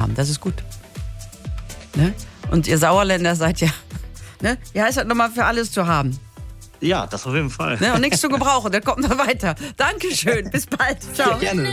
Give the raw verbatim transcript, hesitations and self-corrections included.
haben. Das ist gut. Ne? Und ihr Sauerländer seid ja, ne? Wie heißt das nochmal, für alles zu haben? Ja, das auf jeden Fall. Ne? Und nichts zu gebrauchen, dann kommt noch weiter. Dankeschön, bis bald. Ciao. Gerne.